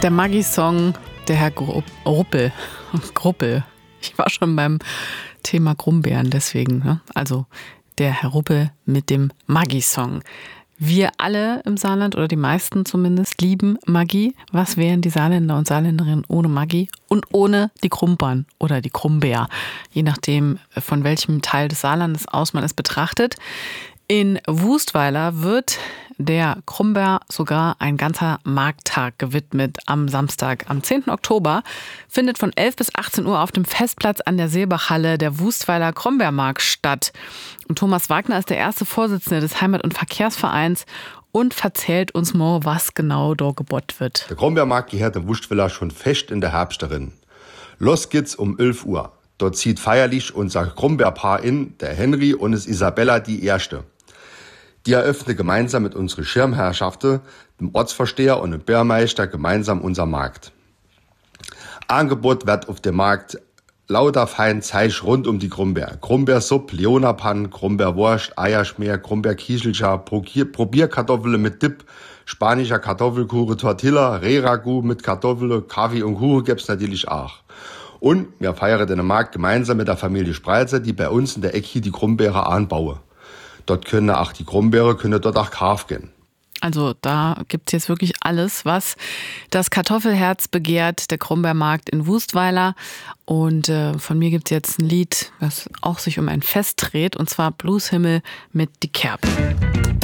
Der Maggi-Song, der Herr Gruppel. Ich war schon beim Thema Grumbeeren, deswegen. Ne? Also der Herr Ruppel mit dem Maggi-Song. Wir alle im Saarland, oder die meisten zumindest, lieben Maggi. Was wären die Saarländer und Saarländerinnen ohne Maggi und ohne die Krumpern oder die Krumbeer? Je nachdem, von welchem Teil des Saarlandes aus man es betrachtet. In Wustweiler wird der Krumbeer sogar ein ganzer Markttag gewidmet am Samstag. Am 10. Oktober findet von 11 bis 18 Uhr auf dem Festplatz an der Seebachhalle der Wustweiler Krombeermarkt statt. Und Thomas Wagner ist der erste Vorsitzende des Heimat- und Verkehrsvereins und erzählt uns mal, was genau dort gebot wird. Der Krombeermarkt gehört im Wustweiler schon fest in der Herbst darin. Los geht's um 11 Uhr. Dort zieht feierlich unser Krombeerpaar in, der Henry und es Isabella die Erste. Die eröffnen gemeinsam mit unseren Schirmherrschaften, dem Ortsvorsteher und dem Bürgermeister gemeinsam unser Markt. Angebot wird auf dem Markt lauter fein Zeug rund um die Krumbeer. Krumbeersupp, Leonapan, Krumbeerwurst, Eierschmeer, Krumbeerkieselcha, Probierkartoffeln mit Dip, spanischer Kartoffelkuchen, Tortilla, Rehragout mit Kartoffeln, Kaffee und Kuchen gibt's natürlich auch. Und wir feiern den Markt gemeinsam mit der Familie Spreizer, die bei uns in der Ecke die Krumbeere anbauen. Dort können auch die Krumbeere dort auch kaufen gehen. Also da gibt es jetzt wirklich alles, was das Kartoffelherz begehrt, der Krumbeermarkt in Wustweiler. Und von mir gibt es jetzt ein Lied, das auch sich um ein Fest dreht, und zwar Blueshimmel mit Die Kerb.